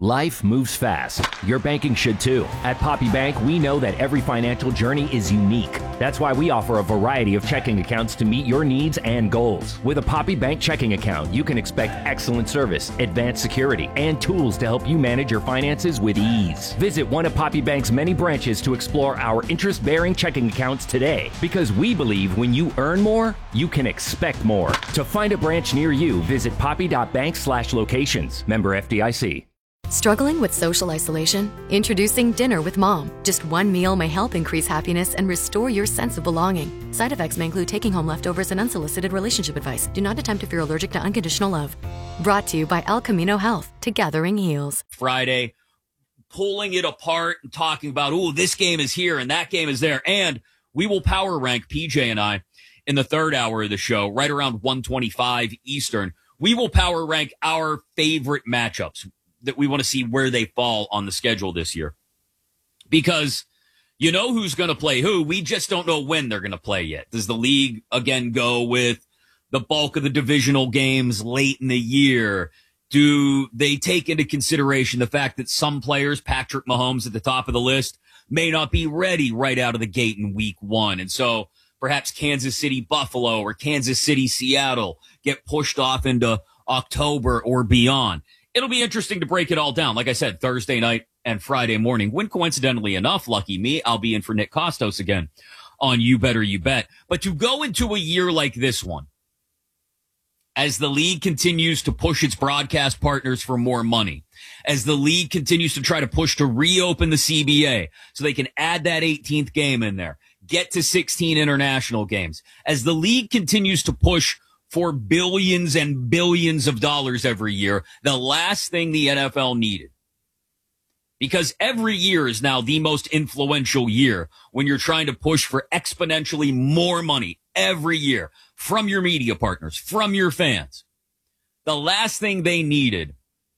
Life moves fast. Your banking should too. At Poppy Bank, we know that every financial journey is unique. That's why we offer a variety of checking accounts to meet your needs and goals. With a Poppy Bank checking account, you can expect excellent service, advanced security, and tools to help you manage your finances with ease. Visit one of Poppy Bank's many branches to explore our interest-bearing checking accounts today, because we believe when you earn more, you can expect more. To find a branch near you, visit poppy.bank/locations. Member FDIC. Struggling with social isolation? Introducing Dinner with Mom. Just one meal may help increase happiness and restore your sense of belonging. Side effects may include taking home leftovers and unsolicited relationship advice. Do not attempt if you're allergic to unconditional love. Brought to you by El Camino Health. Togethering heals. Friday, pulling it apart and talking about, oh, this game is here and that game is there. And we will power rank, PJ and I, in the third hour of the show, right around 1:25 Eastern. We will power rank our favorite matchups that we want to see where they fall on the schedule this year. Because you know who's going to play who. We just don't know when they're going to play yet. Does the league, again, go with the bulk of the divisional games late in the year? Do they take into consideration the fact that some players, Patrick Mahomes at the top of the list, may not be ready right out of the gate in week one? And so perhaps Kansas City, Buffalo, or Kansas City, Seattle get pushed off into October or beyond. It'll be interesting to break it all down. Like I said, Thursday night and Friday morning, when coincidentally enough, lucky me, I'll be in for Nick Kostos again on You Better You Bet. But to go into a year like this one, as the league continues to push its broadcast partners for more money, as the league continues to try to push to reopen the CBA so they can add that 18th game in there, get to 16 international games, as the league continues to push for billions and billions of dollars every year, the last thing the NFL needed. Because every year is now the most influential year when you're trying to push for exponentially more money every year from your media partners, from your fans. The last thing they needed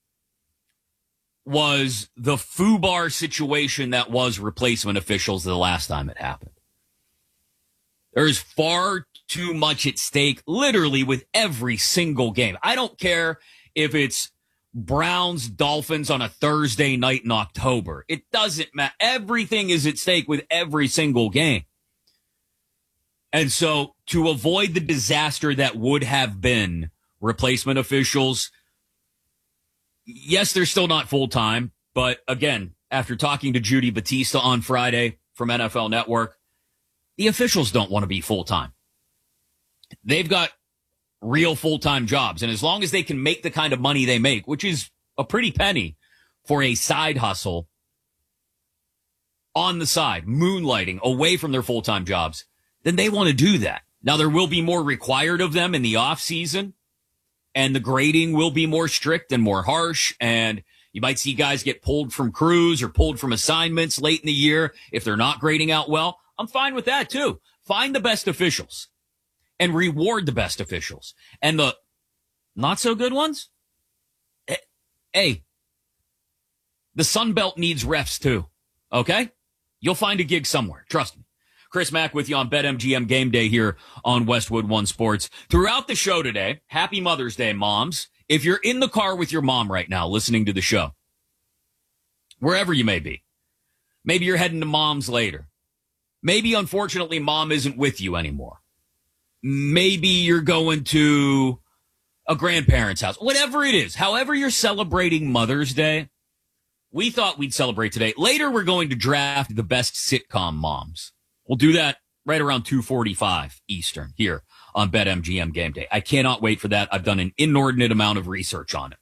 was the FUBAR situation that was replacement officials the last time it happened. There's far too much at stake, literally, with every single game. I don't care if it's Browns, Dolphins on a Thursday night in October. It doesn't matter. Everything is at stake with every single game. And so to avoid the disaster that would have been replacement officials, yes, they're still not full-time. But again, after talking to Judy Batista on Friday from NFL Network, the officials don't want to be full-time. They've got real full-time jobs. And as long as they can make the kind of money they make, which is a pretty penny for a side hustle on the side, moonlighting away from their full-time jobs, then they want to do that. Now, there will be more required of them in the off season, and the grading will be more strict and more harsh. And you might see guys get pulled from crews or pulled from assignments late in the year if they're not grading out well. I'm fine with that too. Find the best officials and reward the best officials. And the not so good ones, hey, the Sun Belt needs refs too. Okay? You'll find a gig somewhere. Trust me. Chris Mack with you on BetMGM Game Day here on Westwood One Sports. Throughout the show today, happy Mother's Day, moms. If you're in the car with your mom right now listening to the show, wherever you may be, maybe you're heading to mom's later. Maybe, unfortunately, mom isn't with you anymore. Maybe you're going to a grandparent's house. Whatever it is, however you're celebrating Mother's Day, we thought we'd celebrate today. Later, we're going to draft the best sitcom moms. We'll do that right around 2:45 Eastern here on BetMGM Game Day. I cannot wait for that. I've done an inordinate amount of research on it.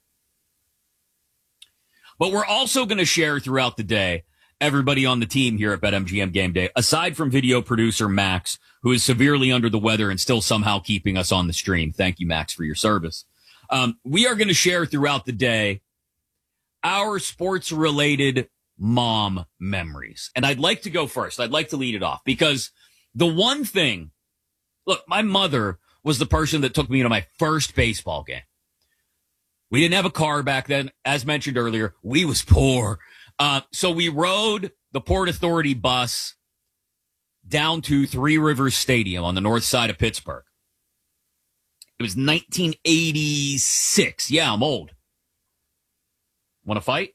But we're also going to share throughout the day everybody on the team here at BetMGM Game Day, aside from video producer Max, who is severely under the weather and still somehow keeping us on the stream. Thank you, Max, for your service. We are going to share throughout the day our sports-related mom memories. And I'd like to go first. I'd like to lead it off because the one thing, look, my mother was the person that took me to my first baseball game. We didn't have a car back then. As mentioned earlier, we was poor. So we rode the Port Authority bus down to Three Rivers Stadium on the north side of Pittsburgh. It was 1986. Yeah, I'm old. Want to fight?